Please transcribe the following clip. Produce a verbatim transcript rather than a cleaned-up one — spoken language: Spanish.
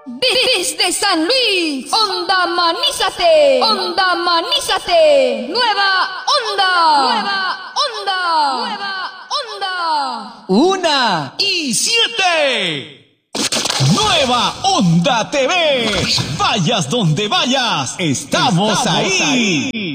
Desde San Luis, Onda Manízate, Onda Manízate, nueva onda, nueva onda, nueva onda. Una y siete. Nueva Onda T V. Vayas donde vayas, estamos, estamos ahí. ahí.